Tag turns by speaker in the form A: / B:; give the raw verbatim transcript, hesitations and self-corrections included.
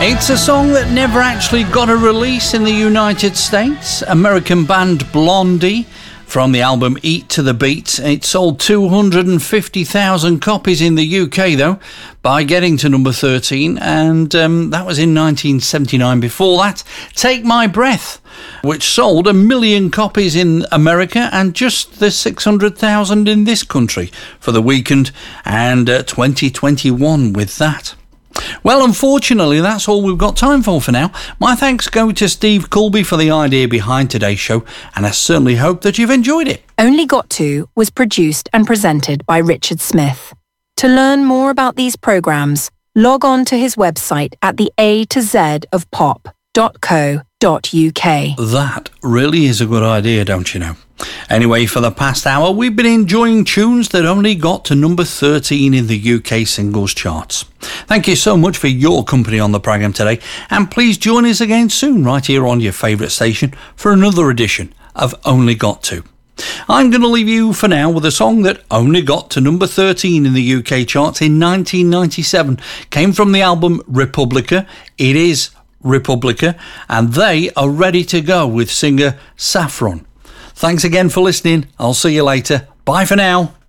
A: It's a song that never actually got a release in the United States. American band Blondie, from the album Eat to the Beat. It sold two hundred fifty thousand copies in the U K, though, by getting to number thirteen, and um, that was in nineteen seventy-nine. Before that, Take My Breath, which sold a million copies in America and just the six hundred thousand in this country for the weekend, and uh, twenty twenty-one with that. Well, unfortunately, that's all we've got time for for now. My thanks go to Steve Colby for the idea behind today's show, and I certainly hope that you've enjoyed it.
B: Only Got To was produced and presented by Richard Smith. To learn more about these programmes, log on to his website at the A to Z of pop dot co dot uk.
A: That really is a good idea, don't you know? Anyway, for the past hour, we've been enjoying tunes that only got to number thirteen in the U K singles charts. Thank you so much for your company on the programme today, and please join us again soon right here on your favourite station for another edition of Only Got To. I'm going to leave you for now with a song that only got to number thirteen in the U K charts in nineteen ninety-seven. Came from the album Republica. It is Republica, and they are ready to go with singer Saffron. Thanks again for listening. I'll see you later. Bye for now.